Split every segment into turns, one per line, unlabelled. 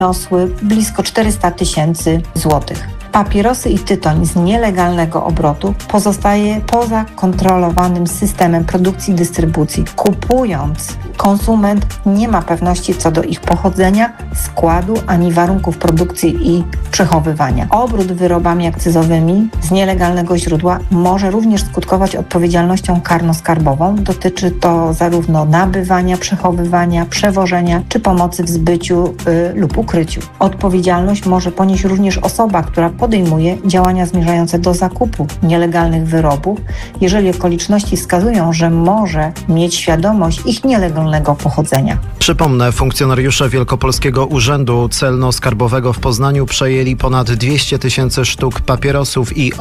wyniosły blisko 400 000 złotych. Papierosy i tytoń z nielegalnego obrotu pozostaje poza kontrolowanym systemem produkcji i dystrybucji. Kupując, konsument nie ma pewności co do ich pochodzenia, składu ani warunków produkcji i przechowywania. Obrót wyrobami akcyzowymi z nielegalnego źródła może również skutkować odpowiedzialnością karno-skarbową. Dotyczy to zarówno nabywania, przechowywania, przewożenia czy pomocy w zbyciu lub ukryciu. Odpowiedzialność może ponieść również osoba, która podejmuje działania zmierzające do zakupu nielegalnych wyrobów, jeżeli okoliczności wskazują, że może mieć świadomość ich nielegalnego pochodzenia.
Przypomnę, funkcjonariusze Wielkopolskiego Urzędu Celno-Skarbowego w Poznaniu przejęli ponad 200 000 sztuk papierosów i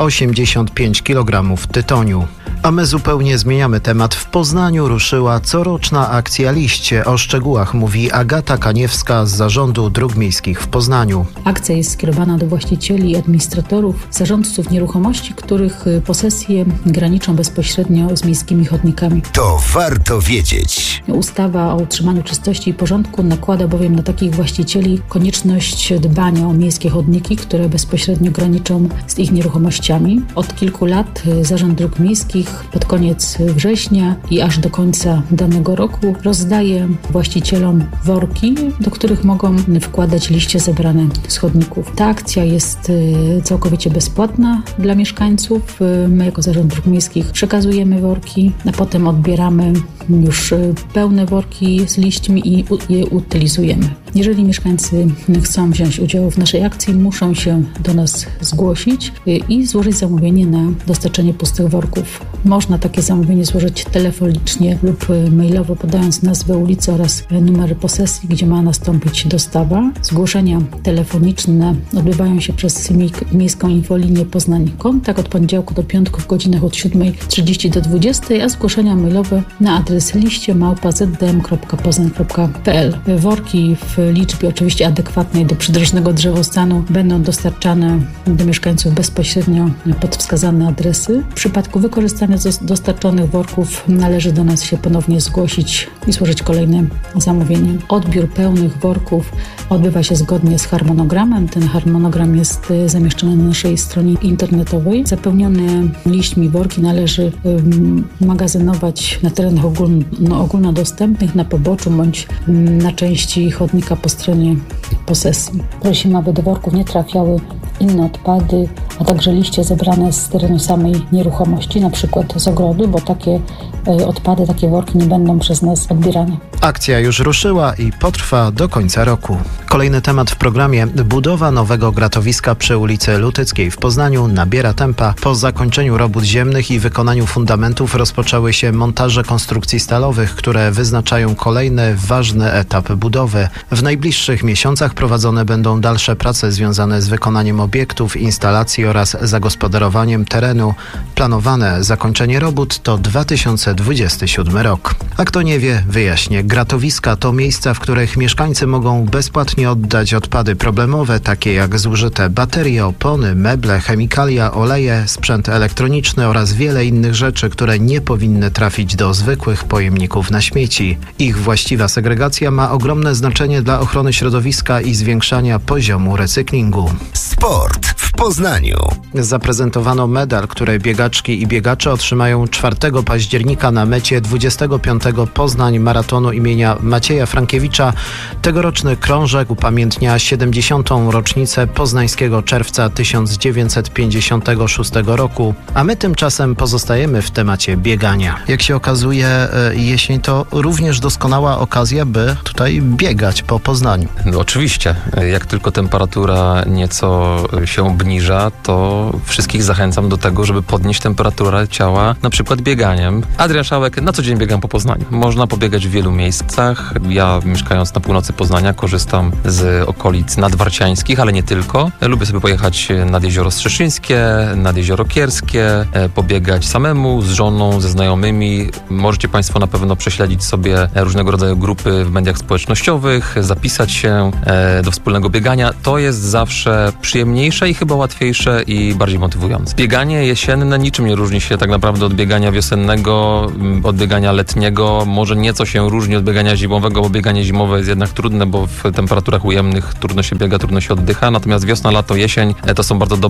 85 kg tytoniu. A my zupełnie zmieniamy temat. W Poznaniu ruszyła coroczna akcja Liście. O szczegółach mówi Agata Kaniewska z Zarządu Dróg Miejskich w Poznaniu.
Akcja jest skierowana do właścicieli, administratorów, zarządców nieruchomości, których posesje graniczą bezpośrednio z miejskimi chodnikami.
To warto wiedzieć.
Ustawa o utrzymaniu czystości i porządku nakłada bowiem na takich właścicieli konieczność dbania o miejskie chodniki, które bezpośrednio graniczą z ich nieruchomościami. Od kilku lat Zarząd Dróg Miejskich pod koniec września i aż do końca danego roku rozdaje właścicielom worki, do których mogą wkładać liście zebrane z chodników. Ta akcja jest całkowicie bezpłatna dla mieszkańców. My jako Zarząd Dróg Miejskich przekazujemy worki, a potem odbieramy już pełne worki z liśćmi i je utylizujemy. Jeżeli mieszkańcy chcą wziąć udział w naszej akcji, muszą się do nas zgłosić i złożyć zamówienie na dostarczenie pustych worków. Można takie zamówienie złożyć telefonicznie lub mailowo, podając nazwę ulicy oraz numer posesji, gdzie ma nastąpić dostawa. Zgłoszenia telefoniczne odbywają się przez Miejską Infolinię Poznań Kontakt od poniedziałku do piątku w godzinach od 7:30 do 20:00, a zgłoszenia mailowe na adres liście@zdm.poznań.pl. Worki w liczbie oczywiście adekwatnej do przydrożnego drzewostanu będą dostarczane do mieszkańców bezpośrednio pod wskazane adresy. W przypadku wykorzystania dostarczonych worków należy do nas się ponownie zgłosić i złożyć kolejne zamówienie. Odbiór pełnych worków odbywa się zgodnie z harmonogramem. Ten harmonogram jest zamieszczony na naszej stronie internetowej. Zapełnione liśćmi worki należy magazynować na terenach ogólnodostępnych, na poboczu bądź na części chodnika po stronie posesji. Prosimy, aby do worków nie trafiały inne odpady, a także liście zebrane z terenu samej nieruchomości, na przykład z ogrodu, bo takie odpady, takie worki nie będą przez nas odbierane.
Akcja już ruszyła i potrwa do końca roku. Kolejny temat w programie. Budowa nowego gratowiska przy ulicy Lutyckiej w Poznaniu nabiera tempa. Po zakończeniu robót ziemnych i wykonaniu fundamentów rozpoczęły się montaże konstrukcji stalowych, które wyznaczają kolejny ważny etap budowy. W najbliższych miesiącach prowadzone będą dalsze prace związane z wykonaniem obiektów, instalacji oraz zagospodarowaniem terenu. Planowane zakończenie robót to 2027 rok. A kto nie wie, wyjaśnię. Gratowiska to miejsca, w których mieszkańcy mogą bezpłatnie oddać odpady problemowe, takie jak zużyte baterie, opony, meble, chemikalia, oleje, sprzęt elektroniczny oraz wiele innych rzeczy, które nie powinny trafić do zwykłych pojemników na śmieci. Ich właściwa segregacja ma ogromne znaczenie dla ochrony środowiska i zwiększania poziomu recyklingu.
Sport w Poznaniu.
Zaprezentowano medal, który biegaczki i biegacze otrzymają 4 października na mecie 25. Poznań Maratonu imienia Macieja Frankiewicza. Tegoroczny krążek upamiętnia 70. rocznicę poznańskiego czerwca 1956 roku. A my tymczasem pozostajemy w temacie biegania. Jak się okazuje, jesień to również doskonała okazja, by tutaj biegać po Poznaniu.
No oczywiście. Jak tylko temperatura nieco się obniża, to wszystkich zachęcam do tego, żeby podnieść temperaturę ciała, na przykład bieganiem. Adrian Szałek, na co dzień biegam po Poznaniu. Można pobiegać w wielu miejscach. Ja, mieszkając na północy Poznania, korzystam z okolic nadwarciańskich, ale nie tylko. Lubię sobie pojechać nad Jezioro Strzeszyńskie, nad Jezioro Kierskie, pobiegać samemu, z żoną, ze znajomymi. Możecie Państwo na pewno prześledzić sobie różnego rodzaju grupy w mediach społecznościowych, zapisać się do wspólnego biegania. To jest zawsze przyjemniejsze i chyba łatwiejsze i bardziej motywujące. Bieganie jesienne niczym nie różni się tak naprawdę od biegania wiosennego. od biegania letniego. Może nieco się różni od biegania zimowego, bo bieganie zimowe jest jednak trudne, bo w temperaturach ujemnych trudno się biega, trudno się oddycha. Natomiast wiosna, lato, jesień to są bardzo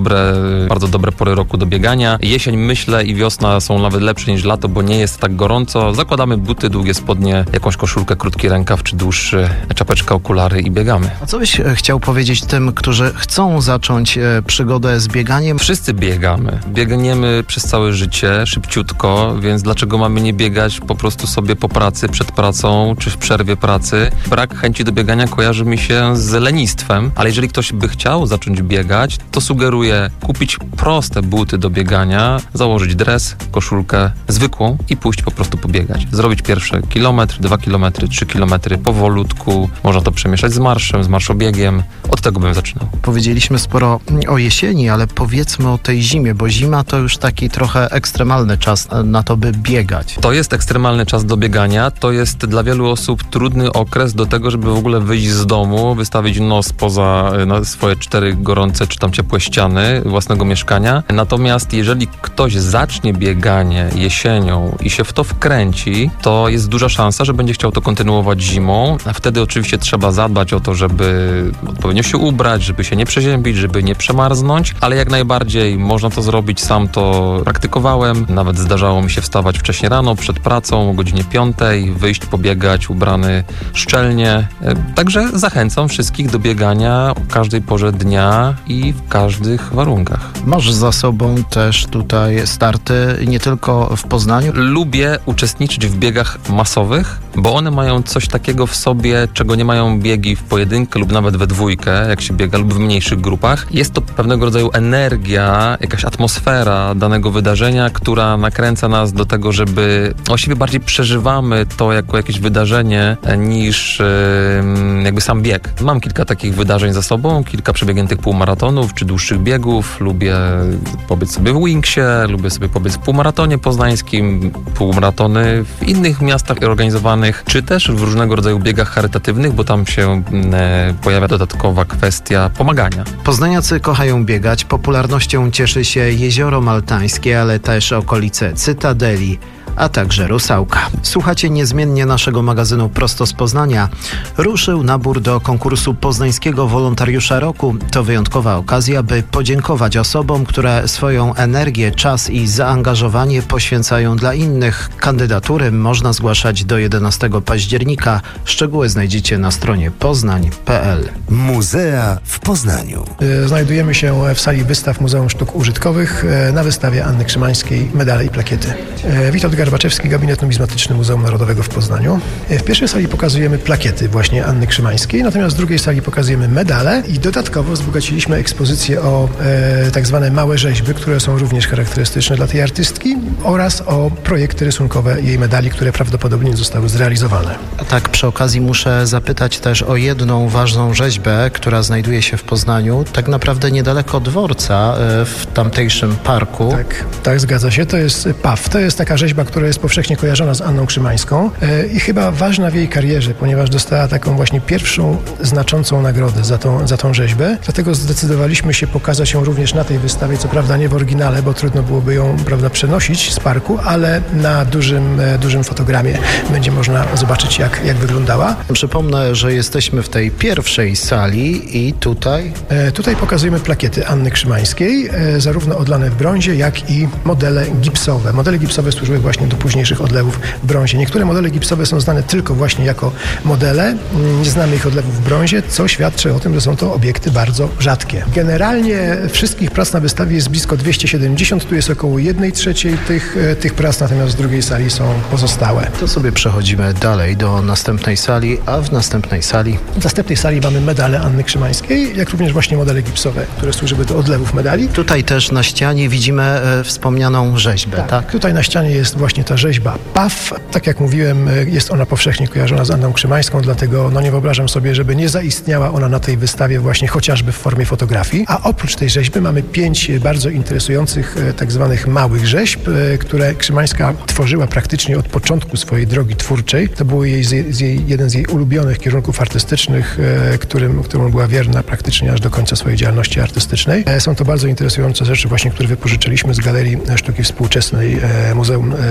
dobre pory roku do biegania. Jesień, myślę, i wiosna są nawet lepsze niż lato, bo nie jest tak gorąco. Zakładamy buty, długie spodnie, jakąś koszulkę, krótki rękaw czy dłuższy, czapeczka, okulary i biegamy.
A co byś chciał powiedzieć tym, którzy chcą zacząć przygodę z bieganiem?
Wszyscy biegamy. Biegniemy przez całe życie, szybciutko, więc dlaczego mamy nie biegać po prostu sobie po pracy, przed pracą czy w przerwie pracy? Brak chęci do biegania kojarzy mi się z lenistwem, ale jeżeli ktoś by chciał zacząć biegać, to sugeruję kupić proste buty do biegania, założyć dres, koszulkę zwykłą i pójść po prostu pobiegać. Zrobić pierwsze kilometr, 2 kilometry, 3 kilometry powolutku. Można to przemieszać z marszem, z marszobiegiem. Od tego bym zaczynał.
Powiedzieliśmy sporo o jesieni, ale powiedzmy o tej zimie, bo zima to już taki trochę ekstremalny czas na to, by biegać.
To jest ekstremalny czas do biegania. To jest dla wielu osób trudny okres do tego, żeby w ogóle wyjść z domu, wystawić nos poza swoje 4 gorące czy tam ciepłe ściany własnego mieszkania. Natomiast jeżeli ktoś zacznie bieganie jesienią i się w to wkręci, to jest duża szansa, że będzie chciał to kontynuować zimą. A wtedy oczywiście trzeba zadbać o to, żeby odpowiednio się ubrać, żeby się nie przeziębić, żeby nie przemarznąć, ale jak najbardziej można to zrobić. Sam to praktykowałem. Nawet zdarzało mi się wstawać wcześniej rano, przed pracą o godzinie 5, wyjść pobiegać ubrany szczelnie. Także zachęcam wszystkich do biegania o każdej porze dnia i w każdych warunkach.
Masz za sobą też tutaj starty nie tylko w Poznaniu.
Lubię uczestniczyć w biegach masowych, bo one mają coś takiego w sobie, czego nie mają biegi w pojedynkę lub nawet we dwójkę, jak się biega, lub w mniejszych grupach. Jest to pewnego rodzaju energia, jakaś atmosfera danego wydarzenia, która nakręca nas do tego, żeby właściwie bardziej przeżywamy to jako jakieś wydarzenie niż jakby sam bieg. Mam kilka takich wydarzeń za sobą, kilka przebiegniętych półmaratonów czy dłuższych biegów. Lubię pobiec sobie w Wingsie, lubię sobie pobiec w półmaratonie poznańskim, półmaratony w innych miastach organizowanych, czy też w różnego rodzaju biegach charytatywnych, bo tam się pojawia dodatkowa kwestia pomagania.
Poznaniacy kochają biegać. Popularnością cieszy się Jezioro Maltańskie, ale też okolice Cytadeli, a także Rusałka. Słuchacie niezmiennie naszego magazynu Prosto z Poznania. Ruszył nabór do konkursu Poznańskiego Wolontariusza Roku. To wyjątkowa okazja, by podziękować osobom, które swoją energię, czas i zaangażowanie poświęcają dla innych. Kandydatury można zgłaszać do 11 października. Szczegóły znajdziecie na stronie poznań.pl.
Muzea w Poznaniu.
Znajdujemy się w sali wystaw Muzeum Sztuk Użytkowych na wystawie Anny Krzymańskiej Medale i plakiety. Witold Garbaczewski, Gabinet Numizmatyczny Muzeum Narodowego w Poznaniu. W pierwszej sali pokazujemy plakiety właśnie Anny Krzymańskiej, natomiast w drugiej sali pokazujemy medale i dodatkowo wzbogaciliśmy ekspozycję o tak zwane małe rzeźby, które są również charakterystyczne dla tej artystki, oraz o projekty rysunkowe jej medali, które prawdopodobnie zostały zrealizowane.
A tak przy okazji muszę zapytać też o jedną ważną rzeźbę, która znajduje się w Poznaniu, tak naprawdę niedaleko dworca, w tamtejszym parku.
Tak, zgadza się. To jest PAW. To jest taka rzeźba, która jest powszechnie kojarzona z Anną Krzymańską i chyba ważna w jej karierze, ponieważ dostała taką właśnie pierwszą znaczącą nagrodę za tą rzeźbę. Dlatego zdecydowaliśmy się pokazać ją również na tej wystawie, co prawda nie w oryginale, bo trudno byłoby ją, prawda, przenosić z parku, ale na dużym fotogramie będzie można zobaczyć, jak wyglądała.
Przypomnę, że jesteśmy w tej pierwszej sali i tutaj
pokazujemy plakiety Anny Krzymańskiej, zarówno odlane w brązie, jak i modele gipsowe. Modele gipsowe służyły właśnie do późniejszych odlewów w brązie. Niektóre modele gipsowe są znane tylko właśnie jako modele. Nie znamy ich odlewów w brązie, co świadczy o tym, że są to obiekty bardzo rzadkie. Generalnie wszystkich prac na wystawie jest blisko 270, tu jest około 1/3 tych prac, natomiast w drugiej sali są pozostałe.
To sobie przechodzimy dalej do następnej sali, a w następnej sali?
W następnej sali mamy medale Anny Krzymańskiej, jak również właśnie modele gipsowe, które służyły do odlewów medali.
Tutaj też na ścianie widzimy wspomnianą rzeźbę, tak?
Tutaj na ścianie jest właśnie ta rzeźba PAW. Tak jak mówiłem, jest ona powszechnie kojarzona z Anną Krzymańską, dlatego nie wyobrażam sobie, żeby nie zaistniała ona na tej wystawie właśnie chociażby w formie fotografii. A oprócz tej rzeźby mamy 5 bardzo interesujących tak zwanych małych rzeźb, które Krzymańska tworzyła praktycznie od początku swojej drogi twórczej. To był jeden z jej ulubionych kierunków artystycznych, którym była wierna praktycznie aż do końca swojej działalności artystycznej. Są to bardzo interesujące rzeczy właśnie, które wypożyczyliśmy z Galerii Sztuki Współczesnej Muzeum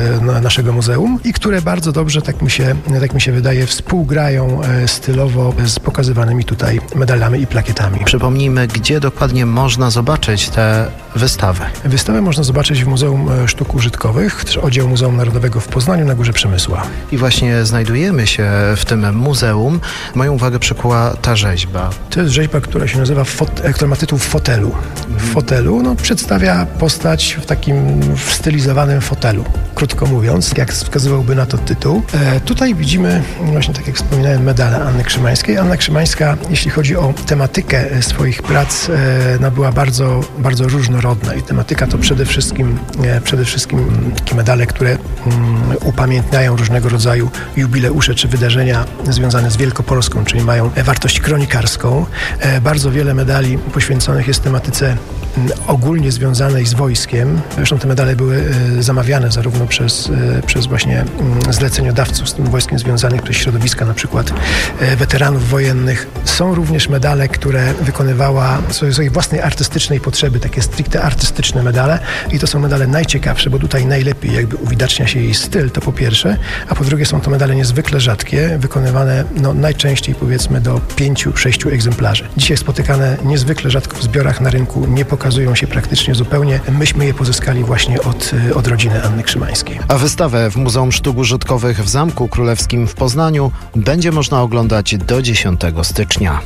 naszego muzeum i które bardzo dobrze, tak mi się wydaje, współgrają stylowo z pokazywanymi tutaj medalami i plakietami.
Przypomnijmy, gdzie dokładnie można zobaczyć tę wystawę.
Wystawę można zobaczyć w Muzeum Sztuk Użytkowych, oddział Muzeum Narodowego w Poznaniu na Górze Przemysła.
I właśnie znajdujemy się w tym muzeum. Moją uwagę przykuła ta rzeźba.
To jest rzeźba, która się nazywa, która ma tytuł W fotelu. W fotelu przedstawia postać w takim stylizowanym fotelu, krótko mówiąc, jak wskazywałby na to tytuł. Tutaj widzimy, właśnie tak jak wspominałem, medale Anny Krzymańskiej. Anna Krzymańska, jeśli chodzi o tematykę swoich prac, była bardzo, bardzo różnorodna i tematyka to przede wszystkim takie medale, które upamiętniają różnego rodzaju jubileusze czy wydarzenia związane z Wielkopolską, czyli mają wartość kronikarską. Bardzo wiele medali poświęconych jest tematyce ogólnie związanej z wojskiem. Zresztą te medale były zamawiane zarówno przez właśnie zleceniodawców z tym wojskiem związanych, przez środowiska na przykład weteranów wojennych. Są również medale, które wykonywała z swojej własnej artystycznej potrzeby, takie stricte artystyczne medale i to są medale najciekawsze, bo tutaj najlepiej jakby uwidacznia się jej styl, to po pierwsze, a po drugie są to medale niezwykle rzadkie, wykonywane najczęściej powiedzmy do 5-6 egzemplarzy. Dzisiaj spotykane niezwykle rzadko w zbiorach na rynku, nie pokazują się praktycznie zupełnie. Myśmy je pozyskali właśnie od rodziny Anny Krzymańskiej.
A wystawę w Muzeum Sztuk Użytkowych w Zamku Królewskim w Poznaniu będzie można oglądać do 10 stycznia.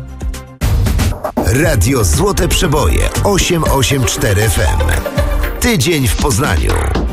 Radio Złote Przeboje 884 FM. Tydzień w Poznaniu.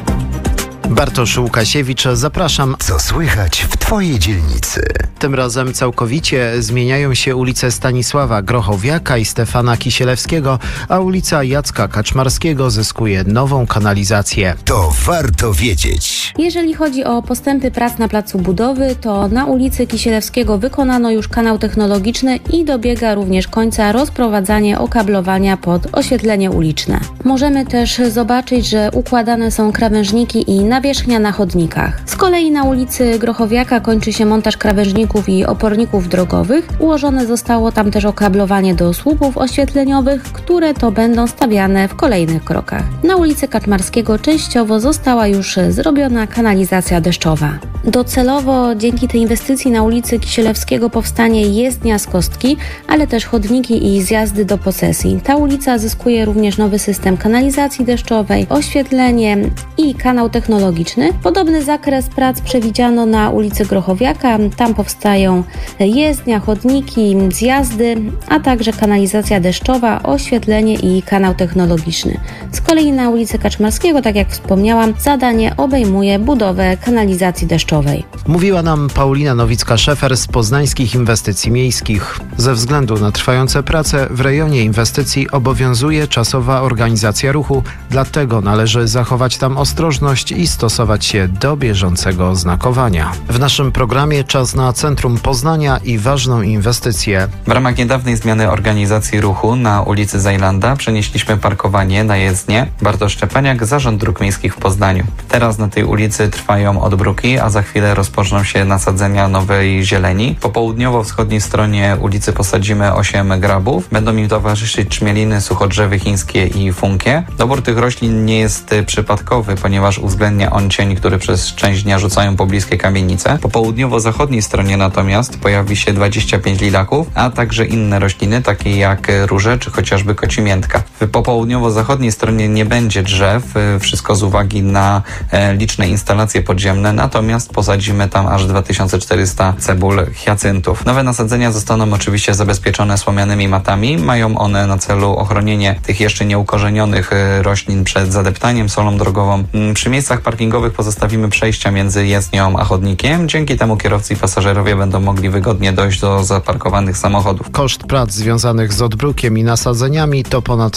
Bartosz Łukasiewicz, zapraszam.
Co słychać w Twojej dzielnicy?
Tym razem całkowicie zmieniają się ulice Stanisława Grochowiaka i Stefana Kisielewskiego, a ulica Jacka Kaczmarskiego zyskuje nową kanalizację.
To warto wiedzieć.
Jeżeli chodzi o postępy prac na placu budowy, to na ulicy Kisielewskiego wykonano już kanał technologiczny i dobiega również końca rozprowadzanie okablowania pod oświetlenie uliczne. Możemy też zobaczyć, że układane są krawężniki i nawierzchnia na chodnikach. Z kolei na ulicy Grochowiaka kończy się montaż krawężników i oporników drogowych. Ułożone zostało tam też okablowanie do słupów oświetleniowych, które to będą stawiane w kolejnych krokach. Na ulicy Kaczmarskiego częściowo została już zrobiona kanalizacja deszczowa. Docelowo dzięki tej inwestycji na ulicy Kisielewskiego powstanie jezdnia z kostki, ale też chodniki i zjazdy do posesji. Ta ulica zyskuje również nowy system kanalizacji deszczowej, oświetlenie i kanał technologiczny. Podobny zakres prac przewidziano na ulicy Grochowiaka. Tam powstają jezdnia, chodniki, zjazdy, a także kanalizacja deszczowa, oświetlenie i kanał technologiczny. Z kolei na ulicy Kaczmarskiego, tak jak wspomniałam, zadanie obejmuje budowę kanalizacji deszczowej.
Mówiła nam Paulina Nowicka-Szefer z Poznańskich Inwestycji Miejskich. Ze względu na trwające prace w rejonie inwestycji obowiązuje czasowa organizacja ruchu, dlatego należy zachować tam ostrożność i stosować się do bieżącego oznakowania. W naszym programie czas na centrum Poznania i ważną inwestycję.
W ramach niedawnej zmiany organizacji ruchu na ulicy Zajlanda przenieśliśmy parkowanie na jezdnię Bartosz Szczepaniak, Zarząd Dróg Miejskich w Poznaniu. Teraz na tej ulicy trwają odbruki, a za chwilę rozpoczną się nasadzenia nowej zieleni. Po południowo-wschodniej stronie ulicy posadzimy 8 grabów. Będą im towarzyszyć trzmieliny, suchodrzewy chińskie i funkie. Dobór tych roślin nie jest przypadkowy, ponieważ uwzględnia on cień, który przez część dnia rzucają pobliskie kamienice. Po południowo-zachodniej stronie natomiast pojawi się 25 lilaków, a także inne rośliny, takie jak róże czy chociażby kocimiętka. Po południowo-zachodniej stronie nie będzie drzew, wszystko z uwagi na liczne instalacje podziemne, natomiast posadzimy tam aż 2400 cebul hiacyntów. Nowe nasadzenia zostaną oczywiście zabezpieczone słomianymi matami. Mają one na celu ochronienie tych jeszcze nieukorzenionych roślin przed zadeptaniem solą drogową. Przy miejscach parkingowych pozostawimy przejścia między jezdnią a chodnikiem. Dzięki temu kierowcy i pasażerowie będą mogli wygodnie dojść do zaparkowanych samochodów.
Koszt prac związanych z odbrukiem i nasadzeniami to ponad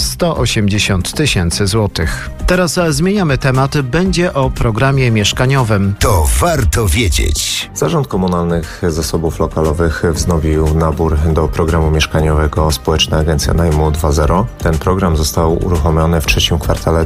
180 000 złotych. Teraz zmieniamy temat. Będzie o programie mieszkaniowym.
To warto wiedzieć.
Zarząd Komunalnych Zasobów Lokalowych wznowił nabór do programu mieszkaniowego Społeczna Agencja Najmu 2.0. Ten program został uruchomiony w trzecim kwartale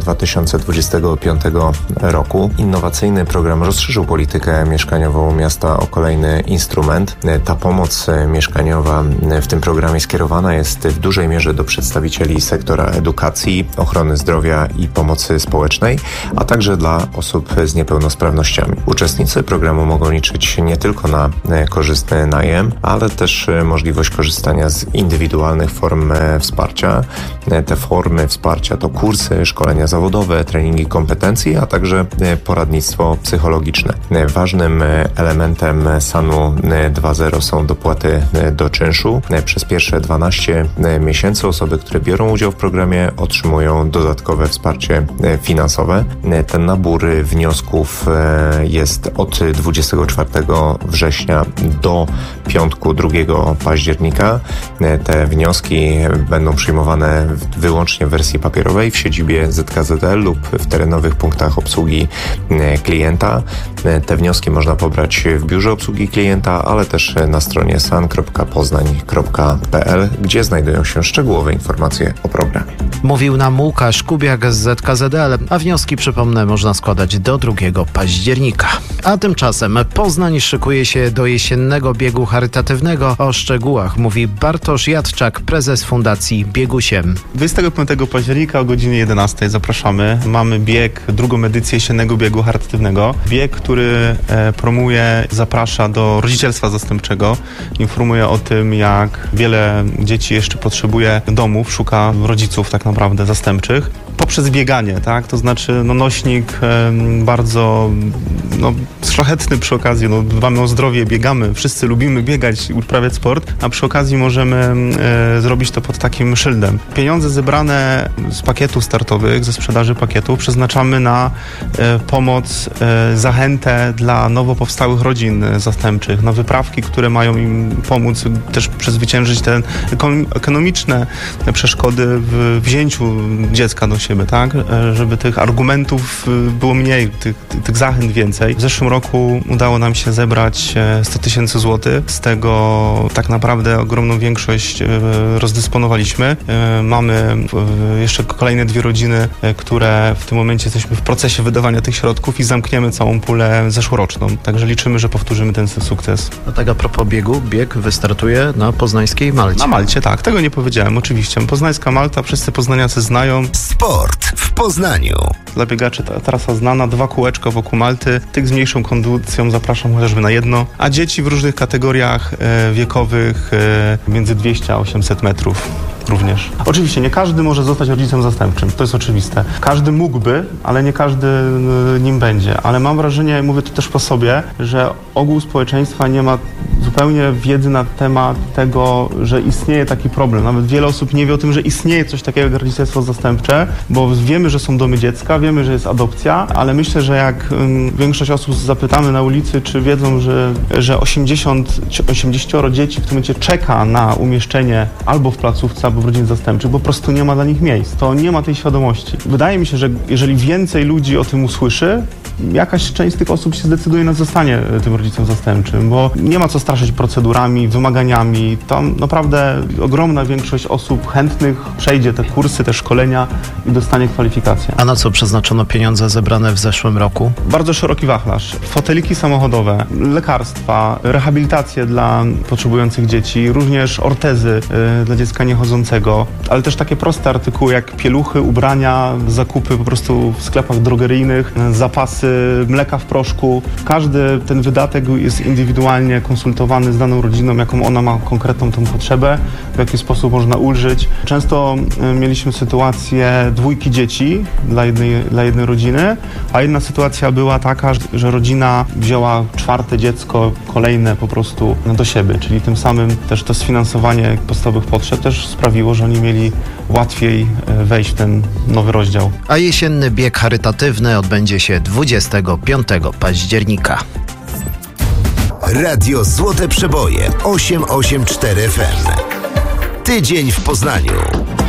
2025 roku. Innowacyjny program rozszerzył politykę mieszkaniową miasta o kolejny instrument. Ta pomoc mieszkaniowa w tym programie skierowana jest w dużej mierze do przedstawicieli sektora edukacji, ochrony zdrowia i pomocy pomocy społecznej, a także dla osób z niepełnosprawnościami. Uczestnicy programu mogą liczyć nie tylko na korzystny najem, ale też możliwość korzystania z indywidualnych form wsparcia. Te formy wsparcia to kursy, szkolenia zawodowe, treningi kompetencji, a także poradnictwo psychologiczne. Ważnym elementem SAN-u 2.0 są dopłaty do czynszu. Przez pierwsze 12 miesięcy osoby, które biorą udział w programie, otrzymują dodatkowe wsparcie finansowe. Ten nabór wniosków jest od 24 września do piątku 2 października. Te wnioski będą przyjmowane wyłącznie w wersji papierowej w siedzibie ZKZL lub w terenowych punktach obsługi klienta. Te wnioski można pobrać w biurze obsługi klienta, ale też na stronie san.poznań.pl, gdzie znajdują się szczegółowe informacje o programie.
Mówił nam Łukasz Kubiak z ZKZL, a wnioski, przypomnę, można składać do 2 października. A tymczasem Poznań szykuje się do jesiennego biegu charytatywnego. O szczegółach mówi Bartosz Jadczak, prezes Fundacji Biegusiem.
25 października o godzinie 11 zapraszamy. Mamy bieg, drugą edycję jesiennego biegu charytatywnego. Bieg, który promuje, zaprasza do rodzicielstwa zastępczego. Informuje o tym, jak wiele dzieci jeszcze potrzebuje domów, szuka rodziców tak naprawdę zastępczych. Poprzez bieganie, tak? To znaczy nośnik bardzo szlachetny przy okazji. Dbamy o zdrowie, biegamy, wszyscy lubimy biegać i uprawiać sport, a przy okazji możemy zrobić to pod takim szyldem. Pieniądze zebrane z pakietów startowych, ze sprzedaży pakietów przeznaczamy na pomoc, zachętę dla nowo powstałych rodzin zastępczych, na wyprawki, które mają im pomóc też przezwyciężyć te ekonomiczne przeszkody w wzięciu dziecka do siebie, tak? Żeby tych argumentów było mniej, tych zachęt więcej. W zeszłym roku udało nam się zebrać 100 000 złotych. Z tego tak naprawdę ogromną większość rozdysponowaliśmy. Mamy jeszcze kolejne 2 rodziny, które w tym momencie jesteśmy w procesie wydawania tych środków i zamkniemy całą pulę zeszłoroczną. Także liczymy, że powtórzymy ten sukces.
A tak a propos biegu, bieg wystartuje na poznańskiej Malcie.
Na Malcie, tak. Tego nie powiedziałem, oczywiście. Poznańska Malta, wszyscy poznaniacy znają.
Sport w Poznaniu.
Dla biegaczy trasa znana, 2 kółeczka wokół Malty. Tych z mniejszą kondycją zapraszam chociażby na 1. A dzieci w różnych kategoriach wiekowych między 200 a 800 metrów również. Oczywiście nie każdy może zostać rodzicem zastępczym, to jest oczywiste. Każdy mógłby, ale nie każdy nim będzie. Ale mam wrażenie, mówię to też po sobie, że ogół społeczeństwa nie ma zupełnie wiedzy na temat tego, że istnieje taki problem. Nawet wiele osób nie wie o tym, że istnieje coś takiego jak rodzicielstwo zastępcze, bo wiemy, że są domy dziecka, wiemy, że jest adopcja, ale myślę, że jak większość osób zapytamy na ulicy, czy wiedzą, że 80 dzieci w tym momencie czeka na umieszczenie albo w placówce, albo w rodzinie zastępczych, bo po prostu nie ma dla nich miejsc. To nie ma tej świadomości. Wydaje mi się, że jeżeli więcej ludzi o tym usłyszy, jakaś część z tych osób się zdecyduje na zostanie tym rodzicem zastępczym, bo nie ma co straszyć procedurami, wymaganiami. Tam naprawdę ogromna większość osób chętnych przejdzie te kursy, te szkolenia i dostanie kwalifikację.
A na co przeznaczono pieniądze zebrane w zeszłym roku?
Bardzo szeroki wachlarz. Foteliki samochodowe, lekarstwa, rehabilitacje dla potrzebujących dzieci, również ortezy dla dziecka niechodzącego, ale też takie proste artykuły jak pieluchy, ubrania, zakupy po prostu w sklepach drogeryjnych, zapasy mleka w proszku. Każdy ten wydatek jest indywidualnie konsultowany z daną rodziną, jaką ona ma konkretną tą potrzebę, w jaki sposób można ulżyć. Często mieliśmy sytuację 2 dzieci dla jednej rodziny, a jedna sytuacja była taka, że rodzina wzięła 4 dziecko, kolejne po prostu do siebie, czyli tym samym też to sfinansowanie podstawowych potrzeb też sprawiło, że oni mieli łatwiej wejść w ten nowy rozdział.
A jesienny bieg charytatywny odbędzie się 25 października.
Radio Złote Przeboje 884 FM. Tydzień w Poznaniu.